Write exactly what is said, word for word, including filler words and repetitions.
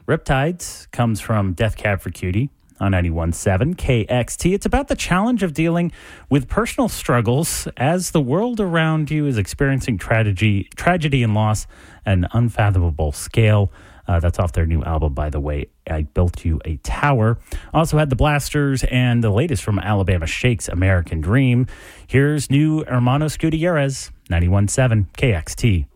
Riptides comes from Death Cab for Cutie on ninety-one point seven K X T. It's about the challenge of dealing with personal struggles as the world around you is experiencing tragedy, tragedy and loss at an unfathomable scale. Uh, that's off their new album, by the way, I Built You a Tower. Also had the Blasters and the latest from Alabama Shakes, American Dream. Here's new Hermanos Gutierrez, ninety-one point seven K X T.